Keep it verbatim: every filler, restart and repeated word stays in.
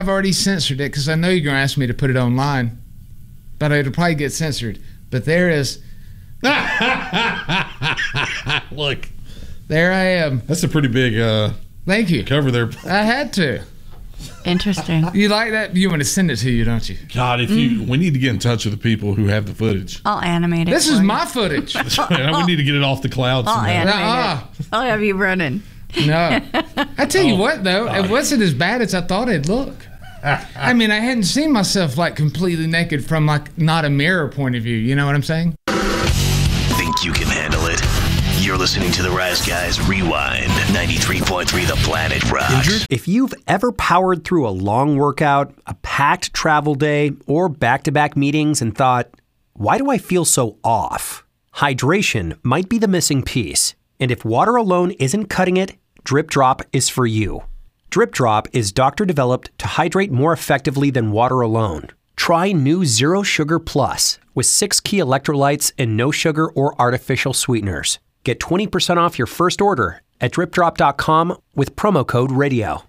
I've already censored it because I know you're going to ask me to put it online, but it'll probably get censored. But there is. Look. There I am. That's a pretty big uh, Thank you. cover there. I had to. Interesting. You like that? You want to send it to you, don't you? God, if you, we need to get in touch with the people who have the footage. I'll animate it. This for is you. my footage. We need to get it off the cloud I'll somehow. animate Nuh-uh. it. I'll have you running. No. I tell you Oh, what, though, God. it wasn't as bad as I thought it'd look. I mean, I hadn't seen myself like completely naked from like not a mirror point of view. You know what I'm saying? Think you can handle it? You're listening to the Rise Guys Rewind, ninety-three point three The Planet Rocks. If you've ever powered through a long workout, a packed travel day, or back-to-back meetings and thought, why do I feel so off? Hydration might be the missing piece. And if water alone isn't cutting it, Drip Drop is for you. Drip Drop is doctor-developed to hydrate more effectively than water alone. Try new Zero Sugar Plus with six key electrolytes and no sugar or artificial sweeteners. Get twenty percent off your first order at drip drop dot com with promo code radio.